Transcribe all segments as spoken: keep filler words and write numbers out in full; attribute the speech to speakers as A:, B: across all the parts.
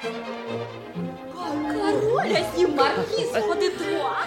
A: Король, а с ним маркиз Фон-де-Труа.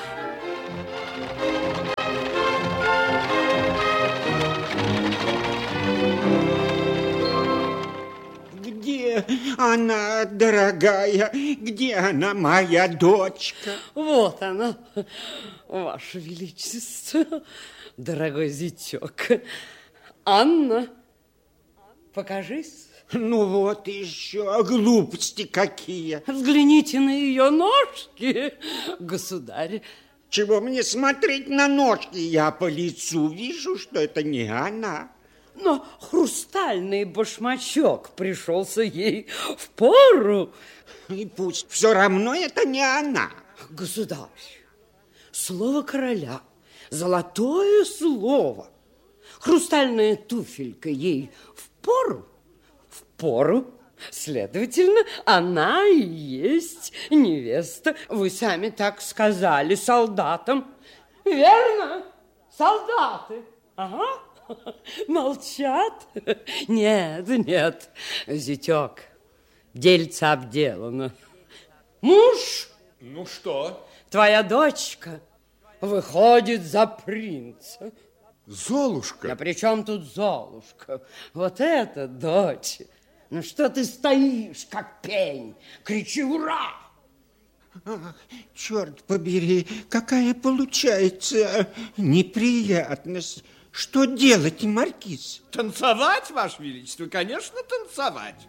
B: Где она, дорогая? Где она, моя дочка?
C: Вот она, Ваше Величество, дорогой зятек. Анна, покажись.
B: Ну вот еще, глупости какие.
C: Взгляните на ее ножки, государь.
B: Чего мне смотреть на ножки? Я по лицу вижу, что это не она.
C: Но хрустальный башмачок пришелся ей в пору.
B: И пусть, все равно это не она.
C: Государь, слово короля, золотое слово. Хрустальная туфелька ей в пору? В пору. Следовательно, она и есть невеста. Вы сами так сказали солдатам. Верно? Солдаты. Ага. Молчат? Нет, нет, зятек, дельце обделано. Муж?
D: Ну что?
C: Твоя дочка выходит за принца.
D: Золушка?
C: А при чем тут Золушка? Вот это дочь. Ну что ты стоишь, как пень? Кричи «Ура!»
B: Ах, черт побери, какая получается неприятность. Что делать, маркиз?
E: Танцевать, Ваше Величество, конечно, танцевать.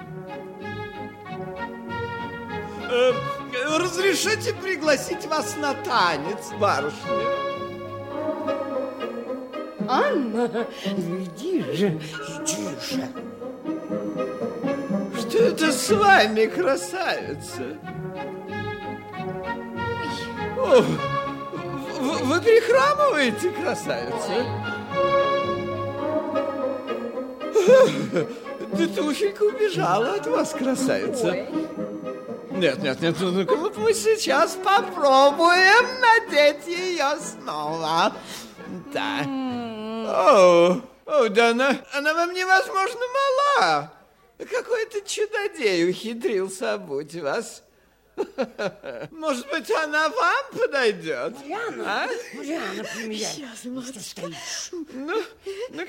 E: Э, разрешите пригласить вас на танец, барышня?
C: Анна, иди же, иди же.
E: Что это с вами, красавица? О, вы, вы прихрамываете, красавица? Да туфелька убежала от вас, красавица. Ой. Нет, нет, нет, ну-ка вот мы сейчас попробуем надеть ее снова. Да. О, о, да она, она вам невозможно мала. Какой-то чудодей ухитрился обуть вас. Может быть, она вам подойдет?
C: Марианна, а? Марианна, поменяй.
A: Сейчас, матушка.
E: Ну, ну-ка.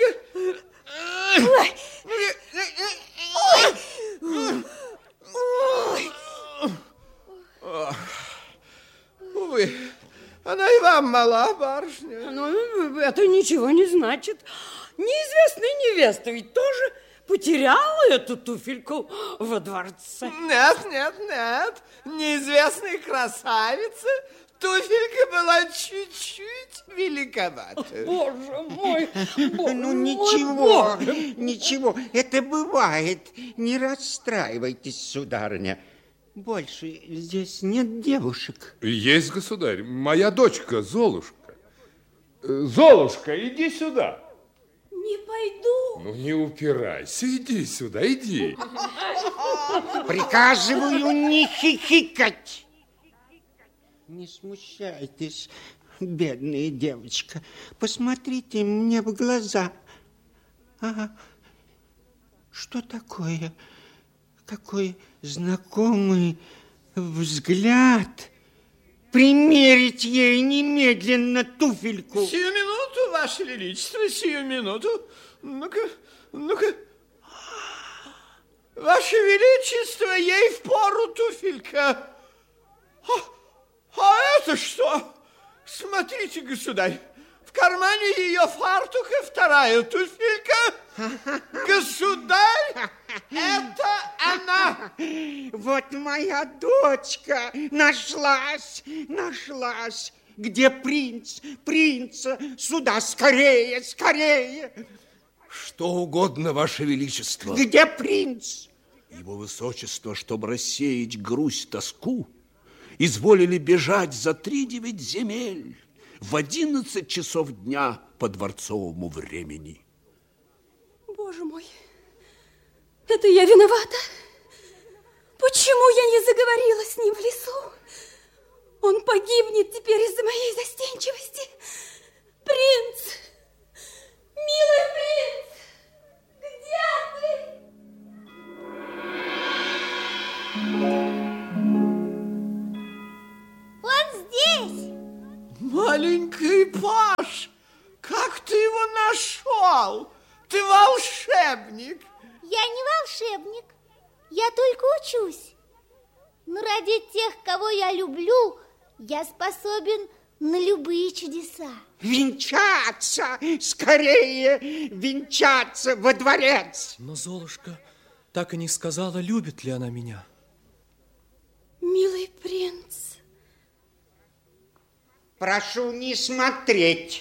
E: Увы, она и вам мала, барышня.
C: Ну, это ничего не значит. Неизвестная невеста ведь тоже потеряла эту туфельку во дворце.
E: Нет, нет, нет. Неизвестная красавица. Туфелька была чуть-чуть великовата.
C: Боже мой, боже
B: Ну,
C: мой,
B: ничего,
C: боже.
B: ничего, это бывает. Не расстраивайтесь, сударыня. Больше здесь нет девушек.
D: Есть, государь, моя дочка Золушка. Золушка, иди сюда.
A: Не пойду.
D: Ну, не упирайся, иди сюда, иди.
B: Приказываю не хихикать. Не смущайтесь, бедная девочка. Посмотрите мне в глаза. А что такое? Какой знакомый взгляд. Примерить ей немедленно туфельку.
E: Сию минуту, Ваше Величество, сию минуту. Ну-ка, ну-ка. Ваше Величество, ей впору туфелька. А, а это что? Смотрите, государь, в кармане ее фартука вторая туфелька. Государь, это она.
B: Вот моя дочка нашлась, нашлась. Где принц? Принца, сюда, скорее, скорее.
F: Что угодно, Ваше Величество.
B: Где принц?
F: Его Высочество, чтобы рассеять грусть, тоску, изволили бежать за тридевять земель в одиннадцать часов дня по дворцовому времени.
A: Боже мой, это я виновата. Почему я не заговорила с ним в лесу? Он погибнет теперь из-за моей застенчивости. Принц! Милый принц! Где ты?
E: маленький Паш, как ты его нашел? Ты волшебник.
G: Я не волшебник, я только учусь. Но ради тех, кого я люблю, я способен на любые чудеса.
B: Венчаться! Скорее венчаться во дворец!
H: Но Золушка так и не сказала, любит ли она меня.
C: Милый принц.
B: Прошу не смотреть.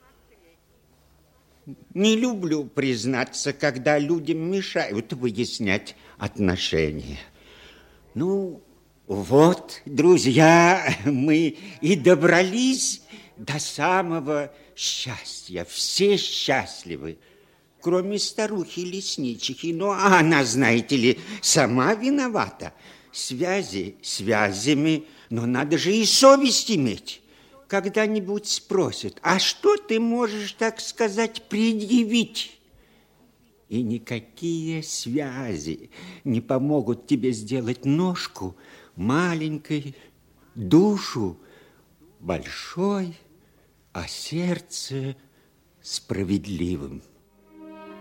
B: Не люблю признаться, когда людям мешают выяснять отношения. Ну, вот, друзья, мы и добрались до самого счастья. Все счастливы, кроме старухи-лесничехи. Ну, а она, знаете ли, сама виновата. Связи связями, но надо же и совесть иметь. Когда-нибудь спросят, а что ты можешь, так сказать, предъявить? И никакие связи не помогут тебе сделать ножку маленькой, душу большой, а сердце справедливым.